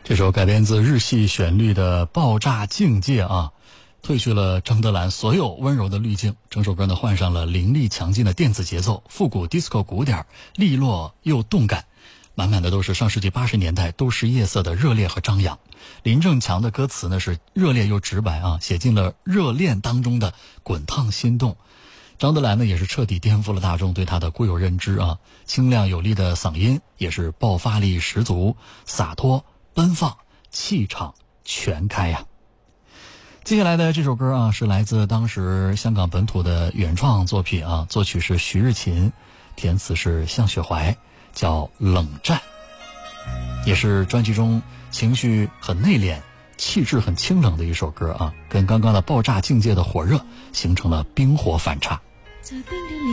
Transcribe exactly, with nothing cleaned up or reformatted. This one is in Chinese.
这首改编自日系旋律的《爆炸境界》啊，褪去了张德兰所有温柔的滤镜，整首歌呢换上了凌厉强劲的电子节奏，复古 disco 鼓点，利落又动感，满满的都是上世纪八十年代都市夜色的热烈和张扬。林正强的歌词呢是热烈又直白啊，写进了热恋当中的滚烫心动。张德兰呢也是彻底颠覆了大众对他的固有认知啊，清亮有力的嗓音也是爆发力十足，洒脱奔放，气场全开呀。接下来的这首歌啊，是来自当时香港本土的原创作品啊，作曲是徐日勤，填词是向雪怀，叫《冷战》，也是专辑中情绪很内敛、气质很清冷的一首歌啊，跟刚刚的爆炸境界的火热形成了冰火反差。